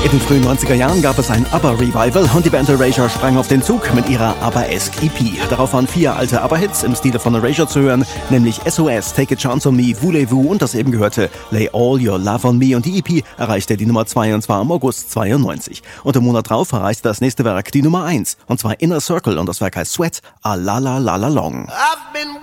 In den frühen 90er Jahren gab es ein ABBA-Revival und die Band Erasure sprang auf den Zug mit ihrer ABBA-esque EP. Darauf waren 4 alte ABBA-Hits im Stile von Erasure zu hören, nämlich SOS, Take a Chance on Me, Voulez-Vous und das eben gehörte Lay All Your Love on Me, und die EP erreichte die Nummer 2 und zwar im August 92. Und im Monat drauf erreichte das nächste Werk die Nummer 1 und zwar Inner Circle und das Werk heißt Sweat, A La La La La Long. I've been